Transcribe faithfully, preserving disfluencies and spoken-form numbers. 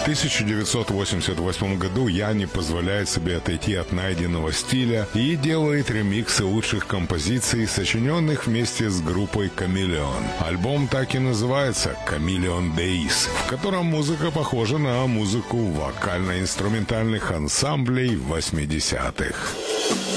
тысяча девятьсот восемьдесят восьмом году Янни позволяет себе отойти от найденного стиля и делает ремиксы лучших композиций, сочиненных вместе с группой «Chameleon». Альбом так и называется «Chameleon Days», в котором музыка похожа на музыку вокально-инструментальных ансамблей восьмидесятых.